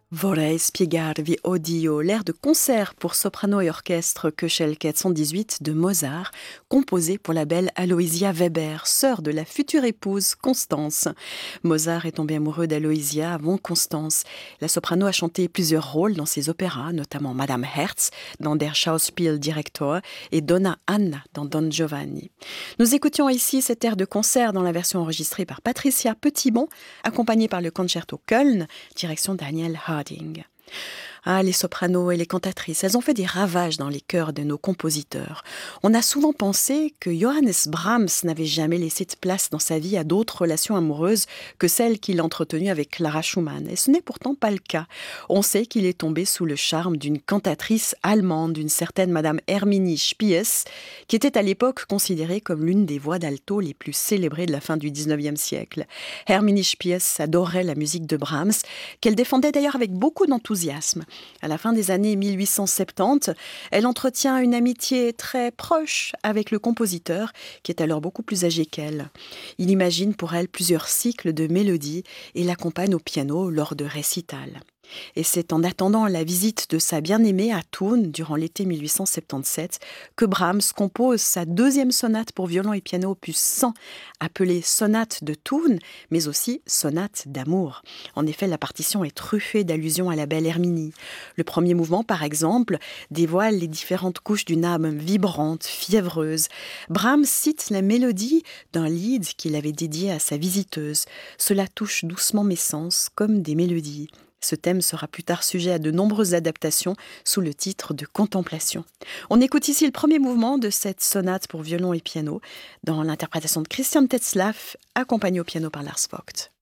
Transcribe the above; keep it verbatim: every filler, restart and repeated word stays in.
Vorrei spiegarvi o Dio, l'air de concert pour soprano et orchestre Köchel quatre cent dix-huit de Mozart, composé pour la belle Aloysia Weber, sœur de la future épouse Constance. Mozart est tombé amoureux d'Aloysia avant Constance. La soprano a chanté plusieurs rôles dans ses opéras, notamment Madame Herz dans Der Schauspieldirektor et Donna Anna dans Don Giovanni. Nous écoutions ici cet air de concert dans la version enregistrée par Patricia Petitbon, accompagnée par le Concerto Köln, direction Daniel Harding. Ah, les sopranos et les cantatrices, elles ont fait des ravages dans les chœurs de nos compositeurs. On a souvent pensé que Johannes Brahms n'avait jamais laissé de place dans sa vie à d'autres relations amoureuses que celles qu'il a entretenues avec Clara Schumann. Et ce n'est pourtant pas le cas. On sait qu'il est tombé sous le charme d'une cantatrice allemande, d'une certaine Madame Herminie Spies, qui était à l'époque considérée comme l'une des voix d'alto les plus célébrées de la fin du dix-neuvième siècle. Herminie Spies adorait la musique de Brahms, qu'elle défendait d'ailleurs avec beaucoup d'enthousiasme. À la fin des années mille huit cent soixante-dix, elle entretient une amitié très proche avec le compositeur, qui est alors beaucoup plus âgé qu'elle. Il imagine pour elle plusieurs cycles de mélodies et l'accompagne au piano lors de récitals. Et c'est en attendant la visite de sa bien-aimée à Thun durant l'été mille huit cent soixante-dix-sept que Brahms compose sa deuxième sonate pour violon et piano opus cent, appelée sonate de Thun, mais aussi sonate d'amour. En effet, la partition est truffée d'allusions à la belle Herminie. Le premier mouvement, par exemple, dévoile les différentes couches d'une âme vibrante, fiévreuse. Brahms cite la mélodie d'un lied qu'il avait dédié à sa visiteuse. Cela touche doucement mes sens comme des mélodies. Ce thème sera plus tard sujet à de nombreuses adaptations sous le titre de Contemplation. On écoute ici le premier mouvement de cette sonate pour violon et piano dans l'interprétation de Christian Tetzlaff, accompagné au piano par Lars Vogt.